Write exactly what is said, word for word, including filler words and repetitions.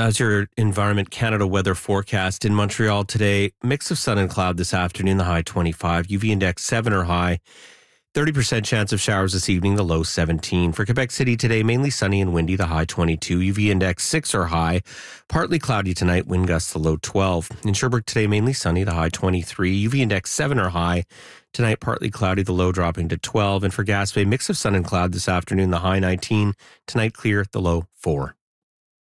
As your Environment Canada weather forecast in Montreal today, mix of sun and cloud this afternoon, the high twenty-five, U V index seven or high, thirty percent chance of showers this evening, the low seventeen. For Quebec City today, mainly sunny and windy, the high twenty-two, U V index six or high, partly cloudy tonight, wind gusts the low twelve. In Sherbrooke today, mainly sunny, the high twenty-three, U V index seven or high, tonight partly cloudy, the low dropping to twelve. And for Gaspé, mix of sun and cloud this afternoon, the high nineteen, tonight clear, the low four.